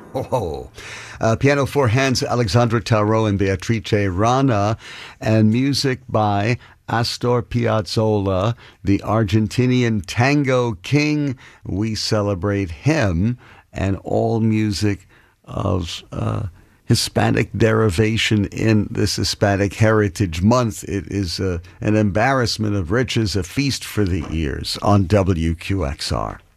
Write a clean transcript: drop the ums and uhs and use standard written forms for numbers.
Oh, piano for hands, Alexandra Tarot and Beatrice Rana, and music by Astor Piazzolla, the Argentinian tango king. We celebrate him, and all music of Hispanic derivation in this Hispanic Heritage Month. It is an embarrassment of riches, a feast for the ears on WQXR.